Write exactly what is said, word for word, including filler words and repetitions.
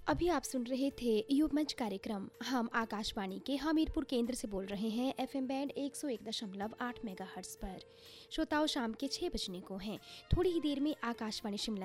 अभी आप सुन रहे थे युग मंच कार्यक्रम। हम आकाशवाणी के हमीरपुर केंद्र से बोल रहे हैं एफएम बैंड एक सौ एक दशमलव आठ मेगाहर्ट्ज पर। श्रोताओं, शाम के छह बजने को हैं। थोड़ी ही देर में आकाशवाणी शिमला